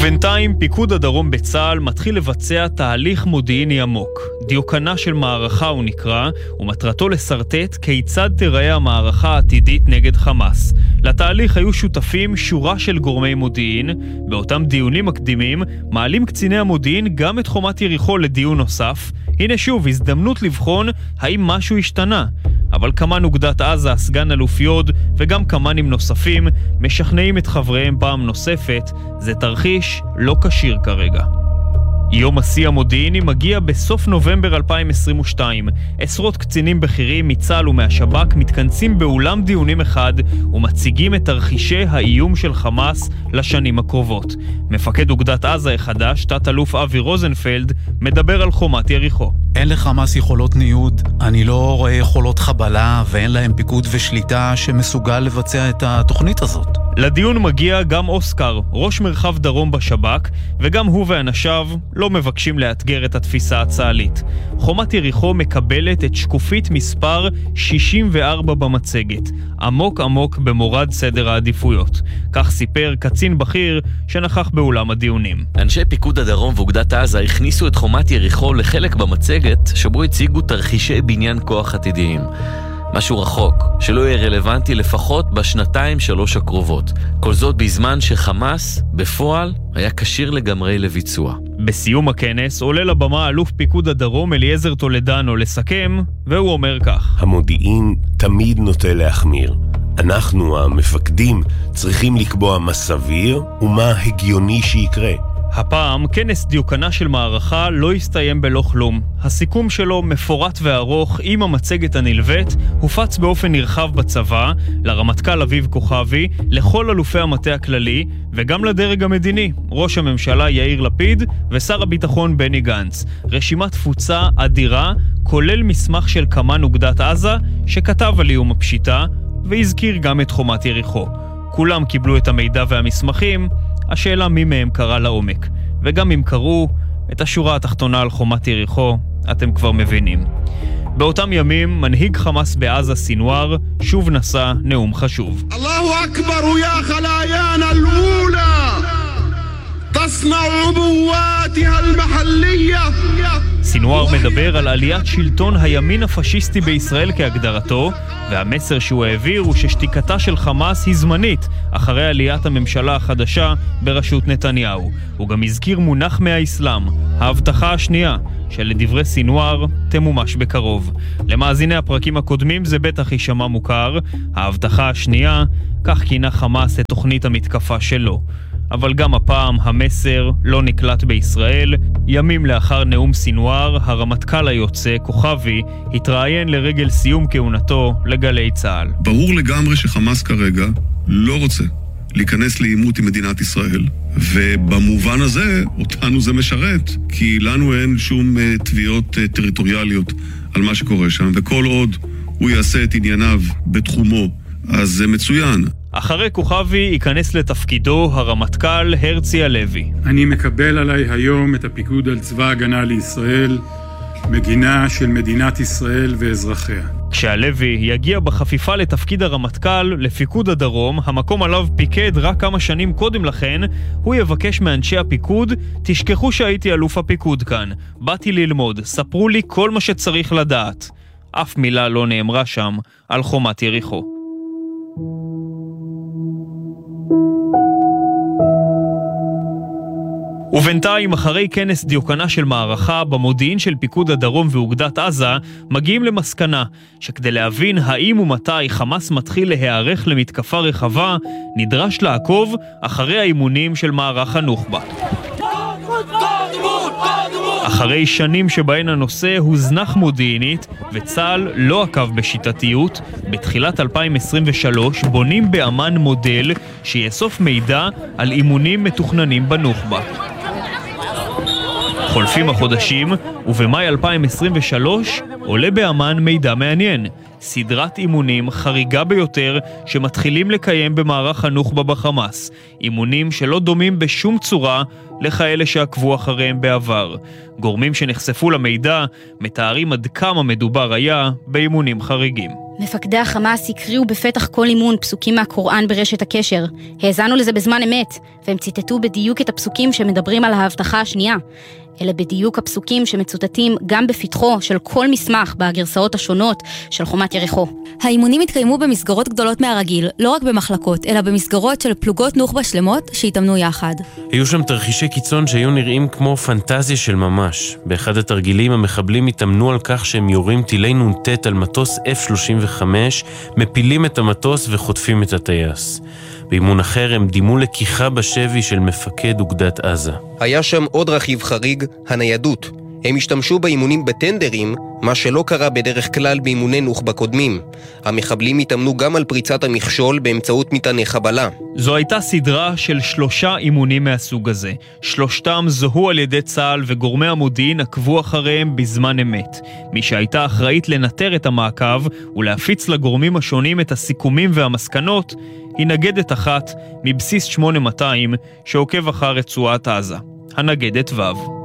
ובינתיים פיקוד הדרום בצה"ל מתחיל לבצע תהליך מודיעיני עמוק. דיוקנה של מערכה הוא נקרא, ומטרתו לסרטט כיצד תיראה המערכה העתידית נגד חמאס. לתהליך היו שותפים שורה של גורמי מודיעין. באותם דיונים מקדימים מעלים קציני המודיעין גם את חומת יריחו לדיון נוסף. הנה שוב הזדמנות לבחון האם משהו השתנה. אבל כמן אוגדת עזה, סגן אלוף יוד וגם כמנים נוספים משכנעים את חבריהם פעם נוספת, זה תרחיש לא קשיר כרגע. יום השיא המודיעיני מגיע בסוף נובמבר 2022. עשרות קצינים בכירים מצה"ל ומהשב"כ מתכנסים באולם דיונים אחד ומציגים את תרחישי האיום של חמאס לשנים הקרובות. מפקד אוגדת עזה החדש, תת-אלוף אבי רוזנפלד, מדבר על חומת יריחו. אין לחמאס יכולות ניוד, אני לא רואה יכולות חבלה ואין להם פיקוד ושליטה שמסוגל לבצע את התוכנית הזאת. לדיון מגיע גם אוסקר, ראש מרחב דרום בשב"כ, וגם הוא ואנשיו לא מבקשים לאתגר את התפיסה הצה"לית. חומת יריחו מקבלת את שקופית מספר 64 במצגת, עמוק עמוק במורד סדר העדיפויות. כך סיפר קצין בכיר שנכח באולם הדיונים. אנשי פיקוד הדרום ואוגדת עזה הכניסו את חומת יריחו לחלק במצגת שבו הציגו תרחישי בניין כוח עתידיים. משהו רחוק, שלא יהיה רלוונטי לפחות בשנתיים-שלוש הקרובות. כל זאת בזמן שחמאס, בפועל, היה קשיר לגמרי לביצוע. בסיום הכנס עולה לבמה אלוף פיקוד הדרום אליעזר טולדנו לסכם, והוא אומר כך: המודיעין תמיד נוטה להחמיר. אנחנו, המפקדים, צריכים לקבוע מה סביר ומה הגיוני שיקרה. הפעם כנס דיוקנה של מערכה לא הסתיים בלא כלום. הסיכום שלו מפורט וארוך עם המצגת הנלווית, הופץ באופן נרחב בצבא, לרמטכ"ל אביב כוכבי, לכל אלופי המטה הכללי וגם לדרג המדיני, ראש הממשלה יאיר לפיד ושר הביטחון בני גנץ. רשימת תפוצה אדירה, כולל מסמך של כמן אוגדת עזה שכתב על איום הפשיטה והזכיר גם את חומת יריחו. כולם קיבלו את המידע והמסמכים, השאלה מי מהם קרא לעומק. וגם אם קראו את השורה התחתונה על חומת יריחו, אתם כבר מבינים. באותם ימים מנהיג חמאס בעזה סינואר שוב נשא נאום חשוב. אללהו אכבר יא חלאיאן אל-אולה תסנע עבואתיה אל-מחליה. סינואר מדבר על עליית שלטון הימין הפשיסטי בישראל כהגדרתו, והמסר שהוא העביר הוא ששתיקתה של חמאס היא זמנית אחרי עליית הממשלה החדשה בראשות נתניהו. הוא גם הזכיר מונח מהאסלאם, ההבטחה השנייה, שלדברי סינואר תמומש בקרוב. למאזיני הפרקים הקודמים זה בטח יישמע מוכר. ההבטחה השנייה, כך כינה חמאס את תוכנית המתקפה שלו. אבל גם הפעם המסר לא נקלט בישראל. ימים לאחר נאום סינואר, הרמטכ"ל היוצא, כוכבי, התראיין לרגל סיום כהונתו לגלי צה"ל. ברור לגמרי שחמאס כרגע לא רוצה להיכנס לעימות עם מדינת ישראל, ובמובן הזה אותנו זה משרת, כי לנו אין שום תביעות טריטוריאליות על מה שקורה שם, וכל עוד הוא יעשה את ענייניו בתחומו, אז זה מצוין. אחרי כוכבי ייכנס לתפקידו הרמטכ"ל הרצי הלוי. אני מקבל עליי היום את הפיקוד על צבא הגנה לישראל, מגינה של מדינת ישראל ואזרחיה. כשהלוי יגיע בחפיפה לתפקיד הרמטכ"ל לפיקוד הדרום, המקום עליו פיקד רק כמה שנים קודם לכן, הוא יבקש מאנשי הפיקוד, תשכחו שהייתי אלוף הפיקוד כאן, באתי ללמוד, ספרו לי כל מה שצריך לדעת. אף מילה לא נאמרה שם על חומת יריחו. ובינתיים, אחרי כנס דיוקנה של מערכה במודיעין של פיקוד הדרום ואוגדת עזה, מגיעים למסקנה שכדי להבין האם ומתי חמאס מתחיל להיערך למתקפה רחבה, נדרש לעקוב אחרי האימונים של מערך הנוח'בה. אחרי שנים שבהן הנושא הוזנח מודיעינית וצה"ל לא עקב בשיטתיות, בתחילת 2023 בונים באמן מודל שיאסוף מידע על אימונים מתוכננים בנוח'בה. חולפים החודשים, ובמאי 2023 עולה באמן מידע מעניין. סדרת אימונים חריגה ביותר שמתחילים לקיים במערך הנוח'בה בחמאס. אימונים שלא דומים בשום צורה לכאלה שעקבו אחריהם בעבר. גורמים שנחשפו למידע מתארים עד כמה מדובר היה באימונים חריגים. מפקדי החמאס הקריאו בפתח כל אימון פסוקים מהקוראן ברשת הקשר. האזנו לזה בזמן אמת, והם ציטטו בדיוק את הפסוקים שמדברים על ההבטחה השנייה. אלה בדיוק הפסוקים שמצוטטים גם בפתחו של כל מסמך בגרסאות השונות של חומת יריחו. האימונים התקיימו במסגרות גדולות מהרגיל, לא רק במחלקות, אלא במסגרות של פלוגות נוח'בה שלמות שהתאמנו יחד. היו שם תרחישי קיצון שהיו נראים כמו פנטזיה של ממש. באחד התרגילים המחבלים התאמנו על כך שהם יורים טילי נ"ט על מטוס F-35, מפילים את המטוס וחוטפים את הטייס. באימון אחר הם דימו לקיחה בשבי של מפקד אוגדת עזה. היה שם עוד רכיב חריג, הניידות. הם השתמשו באימונים בטנדרים, מה שלא קרה בדרך כלל באימוני נוח'בה קודמים. המחבלים התאמנו גם על פריצת המכשול באמצעות מטעני חבלה. זו הייתה סדרה של 3 אימונים מהסוג הזה. 3 זוהו על ידי צה"ל וגורמי המודיעין עקבו אחריהם בזמן אמת. מי שהייתה אחראית לנטר את המעקב ולהפיץ לגורמים השונים את הסיכומים והמסקנות, היא נגדת אחת מבסיס 8200 שעוקב אחר רצועת עזה. הנגדת ו'.